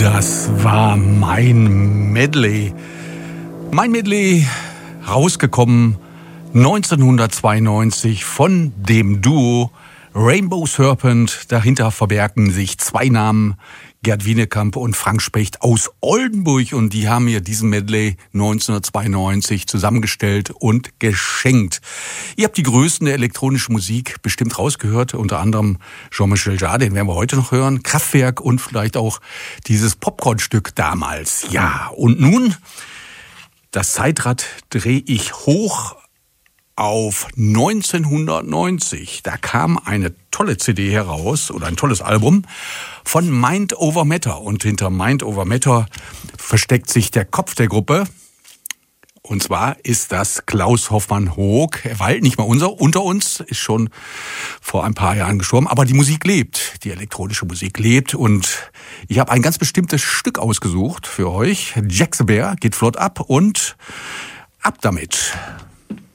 Das war mein Medley. Mein Medley, rausgekommen 1992 von dem Duo Rainbow Serpent. Dahinter verbergen sich zwei Namen, Gerd Wienekamp und Frank Specht aus Oldenburg. Und die haben mir diesen Medley 1992 zusammengestellt und geschenkt. Ihr habt die Größten der elektronischen Musik bestimmt rausgehört. Unter anderem Jean-Michel Jarre, den werden wir heute noch hören. Kraftwerk und vielleicht auch dieses Popcorn-Stück damals. Ja, und nun, das Zeitrad drehe ich hoch auf 1990. Da kam eine tolle CD heraus oder ein tolles Album von Mind Over Matter. Und hinter Mind Over Matter versteckt sich der Kopf der Gruppe. Und zwar ist das Klaus Hoffmann-Hoog. Er war halt nicht mal unter uns, ist schon vor ein paar Jahren gestorben. Aber die Musik lebt, die elektronische Musik lebt. Und ich habe ein ganz bestimmtes Stück ausgesucht für euch. Jack the Bear geht flott ab und ab damit.